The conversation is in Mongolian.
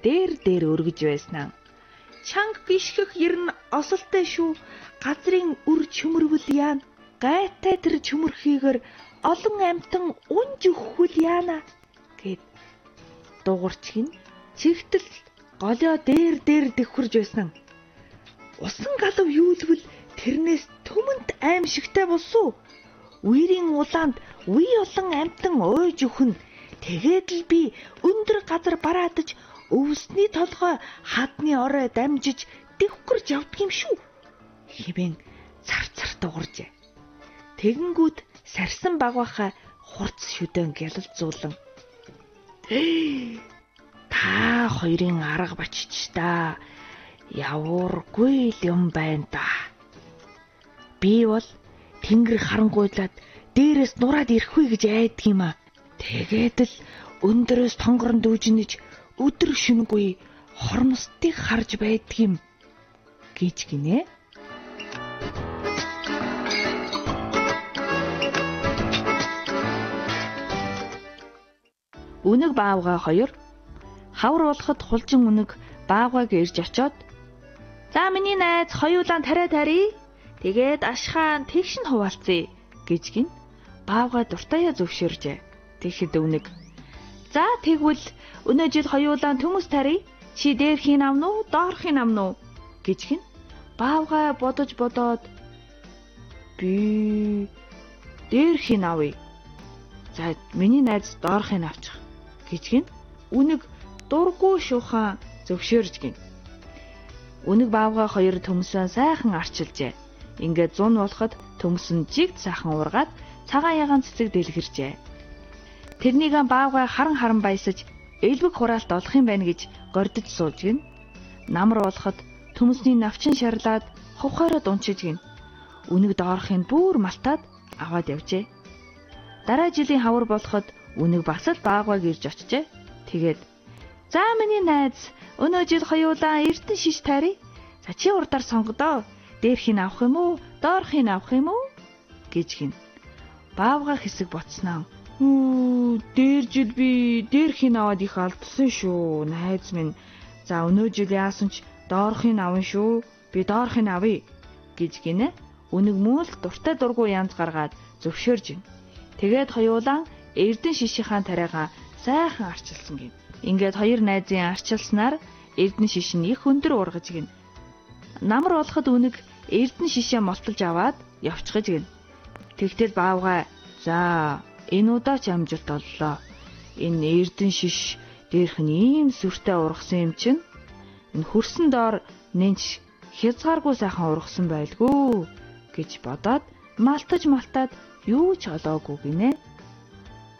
дээр өргөж байсан. Чанга гიშгэх ер нь осолтой шүү. Газрын үр чөмөрвөл яана. Гайтай тэр чөмөрхийгэр олон амьтан унж өгөхүл яана гэд дуурчгийн чигтэл голио дээр дэвхэрж байсан. Усан галав юулвал тэрнээс төмөнд аимшигтай болсон. Үерийн улаанд үе олон амьтан ойж өхөн. Тэгээд л би өндөр газар бараадаж өвсний толгой хадны орой дамжиж дэвхэрж явдаг юм шүү. Хэмээн цар дууржээ. Тэгэнгүүт сарсан багвахаа хурц шүдэн гялалзуулан та хоёрын арга бачиж та явуургүй л юм байна да. Би бол тэнгэр харангуйлаад дээрээс нураад ирэхгүй гэж айдаг юм а. Тэгээд л өндөрөөс тонгорон дүүжнэж өдөр шөнөгүй хормостыг харж байдаг юм гэж гинэ. Үнэг баавга хоёр хавар болоход хулжин үнэг баавгаг ирж очоод за миний найз хоёулаа тарай. Тэгээд ашхаан тэгш нь хуваалцъя гэж гин баавга дуртаяа зөвшөөржээ. Тэгэхэд үнэг за тэгвэл өнөө жил хоёулаа төмөс тарья. Чи дээрхийн авна уу, доорхийн авна уу гэж гин баавга бодоод би дээрхийн авъя. За миний найз доорхийн авчих гэж гин үнэг дургүй шуухан зөвшөөрж гин. Үнэг баавга хоёр төмсөө сайхан арчилжээ. Ингээд 100 болоход төмс нь жигд сайхан ургаад цагаан ягаан цэцэг дэлгэржээ. Тэрнийг баавга харан баясаж элбэг хураалт олох юм байна гэж гордож сууж гин. Намар болоход төмсний навчин шарлаад хувхаараад унчиж гин. Үнэг доорхын бүр малтаад аваад явжээ. Дараа жилийн хавар болоход үнэг бас л баавгаг ирж очжээ. Тэгээд за миний найз өнөө жил хоёулаа эрдэн шиш тарья. За чи урдаар сонгодоо. Дээрхийн авах юм уу, доорхийн авах юм уу гэж гин. Баавга хэсэг боцсноо. Дээр жил би дээрхийн аваад их алдсан шүү, найз минь. За өнөө жил яасан ч доорхийн авна шүү. Би доорхийн авъя гэж гинэ. Үнэг мөн л дуртай дургу янз гаргаад зөвшөөрж гин. Тэгээд хоёулаа эрдэн шишийнхаа тариагаа сайхан арчилсан гин. Ингээд хоёр найзын арчилснаар эрдэн шиш нь их өндөр ургаж гин. Намар болоход үнэг эрдэн шишээ молтолж аваад явчихж гин. Тэгтэл баавга за энэ удаа ч амжилт оллоо. Энэ эрдэн шиш дээрх нь ийм сүртэй ургасан юм чинь энэ хөрсөн доор нэнч хязгааргүй сайхан ургасан байлгүй гэж бодоод малтаад юу ч олоогүй гинэ.